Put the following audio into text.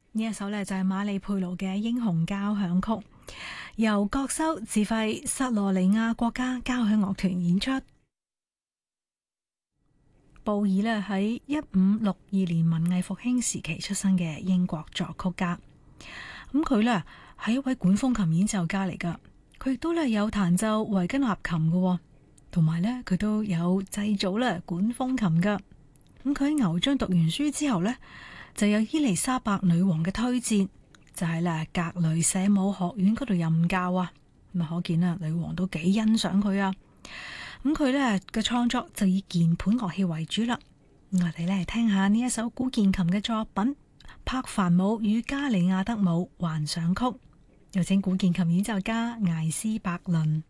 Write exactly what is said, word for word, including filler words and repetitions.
呢一首呢，就係馬里佩魯嘅英雄交響曲，由國修指揮塞羅尼亞國家交響樂團演出。布爾呢，喺一五六二年文藝復興時期出生嘅英國作曲家，咁佢呢，係一位管風琴演奏家嚟噶，佢亦都呢有彈奏維根納琴嘅，同埋呢，佢都有製造咧管風琴噶。咁佢喺牛津讀完書之後呢，就有伊麗莎白女王嘅推薦，就喺咧格雷舍姆學院嗰度任教啊。咁啊，可見啦，女王都幾欣賞佢啊。咁佢咧嘅創作就以鍵盤樂器為主啦。我哋咧聽下呢一首古鍵琴嘅作品《柏凡姆與加里亞德姆幻想曲》，有請古鍵琴演奏家艾斯伯倫。